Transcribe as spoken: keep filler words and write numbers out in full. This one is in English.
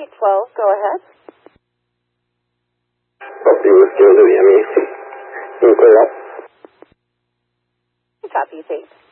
twelve, go ahead. Copy, Whiskey, Olivia, me. You clear up? Copy, eight.